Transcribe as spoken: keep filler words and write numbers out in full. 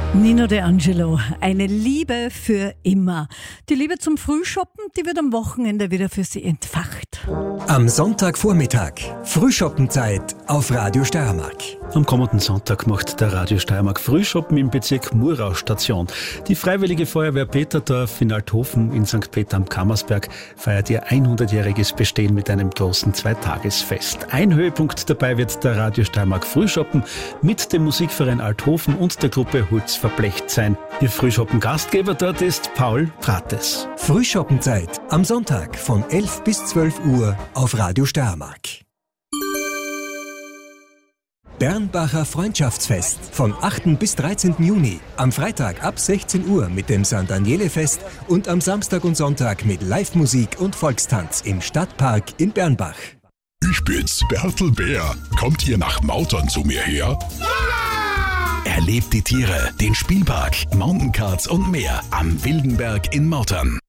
Nino De Angelo, eine Liebe für immer. Die Liebe zum Frühshoppen, die wird am Wochenende wieder für Sie entfacht. Am Sonntagvormittag, Frühschoppenzeit auf Radio Steiermark. Am kommenden Sonntag macht der Radio Steiermark Frühschoppen im Bezirk Murau Station. Die Freiwillige Feuerwehr Peterdorf in Althofen in Sankt Peter am Kammersberg feiert ihr hundertjähriges Bestehen mit einem großen Zweitagesfest. Ein Höhepunkt dabei wird der Radio Steiermark Frühschoppen mit dem Musikverein Althofen und der Gruppe Holz verblecht sein. Ihr Frühschoppen-Gastgeber dort ist Paul Prates. Frühschoppenzeit am Sonntag von elf bis zwölf Uhr auf Radio Steiermark. Bernbacher Freundschaftsfest vom achten bis dreizehnten Juni. Am Freitag ab sechzehn Uhr mit dem Sankt Daniele-Fest und am Samstag und Sonntag mit Live-Musik und Volkstanz im Stadtpark in Bernbach. Ich bin's, Bertel Bär. Kommt ihr nach Mautern zu mir her? Ja! Erlebt die Tiere, den Spielpark, Mountaincards und mehr am Wildenberg in Mautern.